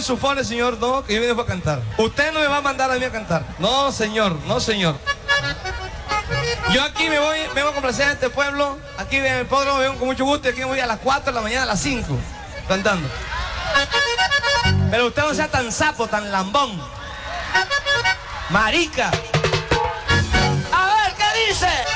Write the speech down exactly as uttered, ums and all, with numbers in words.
supone, señor, no, que yo vine a cantar. Usted no me va a mandar a mí a cantar. No, señor, no, señor. Yo aquí me voy, vengo a complacer a este pueblo. Aquí en el podródromo vengo con mucho gusto y aquí me voy a las cuatro de la mañana, a las cinco, cantando. Pero usted no sea tan sapo, tan lambón. Marica.